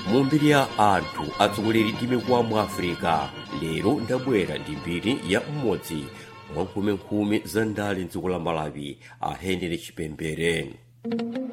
mu mbiri ya anthu atsogoleri ndi mikuwa mu Africa. Lero ndabwera ndi mbiri ya mmodzi mwa nkhuminkhumi za ndale mdziko la Malawi, a Henry Chipembere.